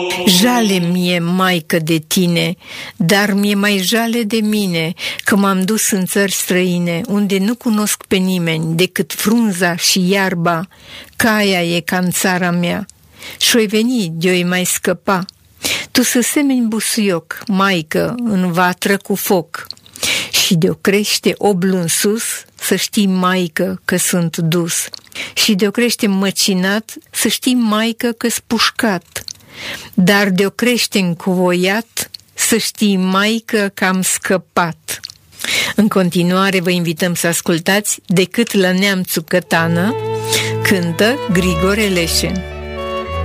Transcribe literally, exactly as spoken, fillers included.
Jale mie, maică, de tine, dar mi-e mai jale de mine, că m-am dus în țări străine, unde nu cunosc pe nimeni decât frunza și iarba, caia e ca în țara mea, și-oi veni de-oi mai scăpa. Tu să semeni busuioc, maică, în vatră cu foc, și de-o crește oblu în sus, să știi, maică, că sunt dus, și de-o crește măcinat, să știi, maică, că-s pușcat, dar de-o crește încuvoiat, să știi, maică, că am scăpat. În continuare vă invităm să ascultați Decât la neamțul cătană, cântă Grigore Leșe.